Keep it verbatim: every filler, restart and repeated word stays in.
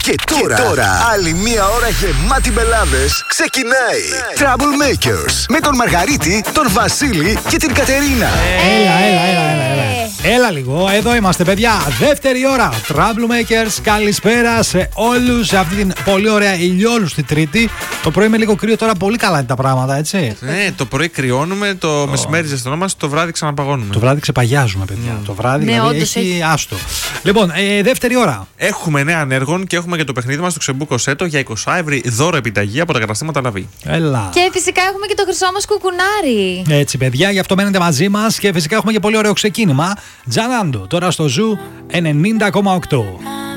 Και τώρα, και τώρα άλλη μία ώρα γεμάτη μπελάδες ξεκινάει. Troublemakers με τον Μαργαρίτη, τον Βασίλη και την Κατερίνα. Έλα, έλα, έλα, έλα, έλα. Έλα λίγο, εδώ είμαστε παιδιά. Δεύτερη ώρα. Troublemakers, καλησπέρα σε όλους σε αυτή την πολύ ωραία ηλιόλουστη Τρίτη. Το πρωί με λίγο κρύο, τώρα πολύ καλά είναι τα πράγματα, έτσι. Ναι, το πρωί κρυώνουμε, το oh. μεσημέρι ζεστανόμαστε, το βράδυ ξαναπαγώνουμε. Το βράδυ ξεπαγιάζουμε, παιδιά. Mm. Το βράδυ ναι, δηλαδή έχει, έχει άστο. Λοιπόν, ε, δεύτερη ώρα. Έχουμε νέα ανέργων και έχουμε και το παιχνίδι μας στο Ξεμπούκο Σέτο για είκοσι ευρώ δώρο επιταγή από τα καταστήματα Λαβή. Έλα. Και φυσικά έχουμε και το χρυσό μας κουκουνάρι. Έτσι, παιδιά, γι' αυτό μένετε μαζί μας και φυσικά έχουμε και πολύ ωραίο ξεκίνημα. Τζανάντο, τώρα στο Ζου ενενήντα κόμμα οκτώ.